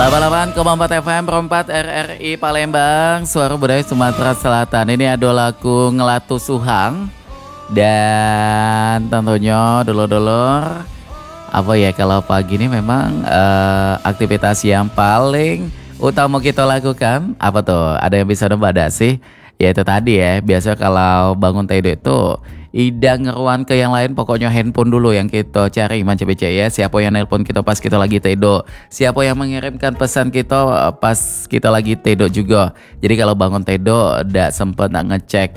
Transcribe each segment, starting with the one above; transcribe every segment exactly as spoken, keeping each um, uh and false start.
delapan puluh delapan koma empat F M Perempat R R I Palembang, suara budaya Sumatera Selatan. Ini ada lagu Ngelatu Suhang. Dan tentunya dulur-dulur, apa ya, kalau pagi ini memang uh, aktivitas yang paling utama kita lakukan apa tuh? Ada yang bisa nebak sih? Ya itu tadi ya, biasa kalau bangun tidur itu ida ngeruan ke yang lain, pokoknya handphone dulu yang kita cari macam bicara ya. Siapa yang nelpon kita pas kita lagi tidur, siapa yang mengirimkan pesan kita pas kita lagi tidur juga. Jadi kalau bangun tidur tidak sempat nak ngecek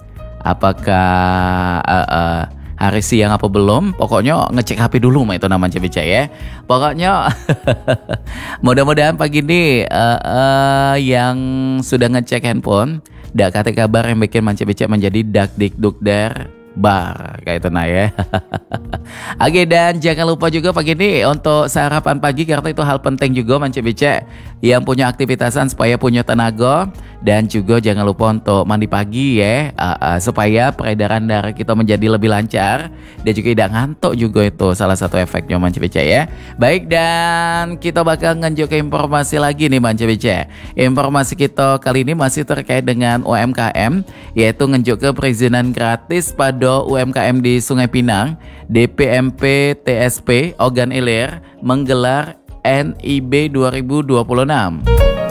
apakah uh, uh, hari siang apa belum, pokoknya ngecek H P dulu mah itu namanya bicara ya. Pokoknya mudah-mudahan pagi ini uh, uh, yang sudah ngecek handphone dak kata kabar yang bikin manca-bica menjadi dak dik duk der bar kayak itu nah ya. Oke, dan jangan lupa juga pagi ini untuk sarapan pagi, karena itu hal penting juga manca-bica yang punya aktivitasan supaya punya tenaga. Dan juga jangan lupa untuk mandi pagi ya, uh, uh, supaya peredaran darah kita menjadi lebih lancar dan juga tidak ngantuk juga, itu salah satu efeknya manca-bica ya. Baik, dan kita bakal nganjuk ke informasi lagi nih manca-bica. Informasi kita kali ini masih terkait dengan U M K M, yaitu nganjuk ke perizinan gratis pada U M K M di Sungai Pinang. D P M P T S P Ogan Ilir menggelar N I B dua ribu dua puluh enam.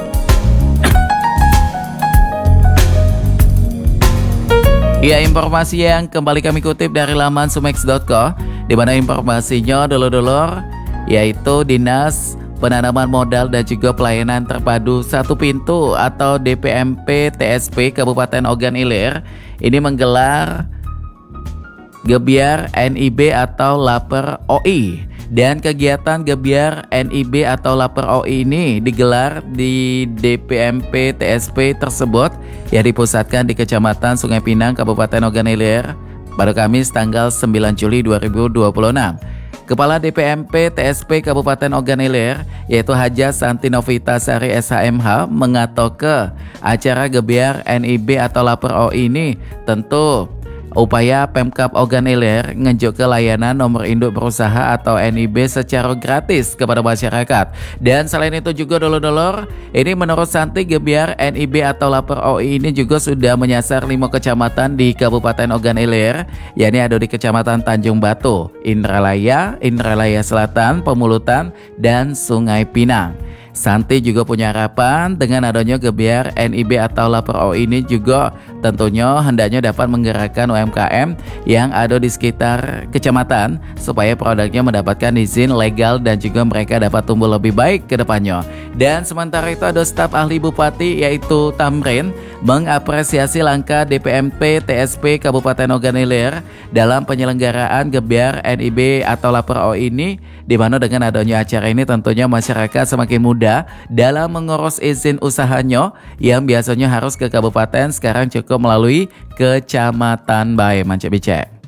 Ya, informasi yang kembali kami kutip dari laman sumex dot co, di mana informasinya dulur-dulur, yaitu Dinas Penanaman Modal dan juga Pelayanan Terpadu Satu Pintu atau D P M P T S P Kabupaten Ogan Ilir ini menggelar Gebiar N I B atau Lapor O I. Dan kegiatan Gebiar N I B atau Lapor O I ini digelar di D P M P T S P tersebut yang dipusatkan di Kecamatan Sungai Pinang, Kabupaten Ogan Ilir pada Kamis tanggal sembilan Juli dua ribu dua puluh enam. Kepala D P M P T S P Kabupaten Ogan Ilir yaitu Haja Santi Novita Sari S H M H mengatakan acara Gebiar N I B atau Lapor O I ini tentu upaya Pemkab Ogan Ilir ngejuk ke layanan nomor induk berusaha atau N I B secara gratis kepada masyarakat. Dan selain itu juga dulur-dulur, ini menurut Santi, Gebiar N I B atau Lapor O I ini juga sudah menyasar lima kecamatan di Kabupaten Ogan Ilir, yakni ada di Kecamatan Tanjung Batu, Indralaya, Indralaya Selatan, Pemulutan, dan Sungai Pinang. Santi juga punya harapan dengan adanya Gebiar N I B atau Lapor O I ini juga tentunya hendaknya dapat menggerakkan U M K M yang ada di sekitar kecamatan supaya produknya mendapatkan izin legal dan juga mereka dapat tumbuh lebih baik ke depannya. Dan sementara itu ada staf ahli Bupati yaitu Tamrin mengapresiasi langkah D P M P T S P Kabupaten Ogan Ilir dalam penyelenggaraan Gebiar N I B atau Lapor O I ini, di mana dengan adanya acara ini tentunya masyarakat semakin mudah dalam mengurus izin usahanya yang biasanya harus ke kabupaten, sekarang cukup melalui kecamatan bae manca bice.